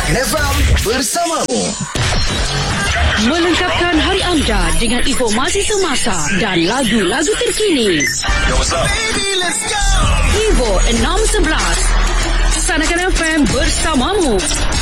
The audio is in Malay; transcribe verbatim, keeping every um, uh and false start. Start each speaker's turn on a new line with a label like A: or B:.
A: F M bersamamu.
B: Melengkapkan hari anda dengan informasi semasa dan lagu-lagu terkini.
A: Yo, what's up? Baby, let's go.
B: Vivo enam sebelas. Sanakan F M bersamamu.